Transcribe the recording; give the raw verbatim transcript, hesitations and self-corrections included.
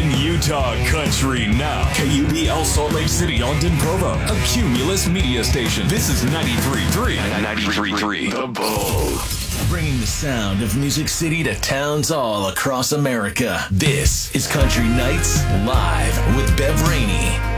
in Utah country now. K U B L Salt Lake City, Ogden, Provo. A Cumulus media station. This is ninety-three point three. ninety-three point three. The Bull. Bringing the sound of Music City to towns all across America. This is Country Nights Live with Bev Rainey.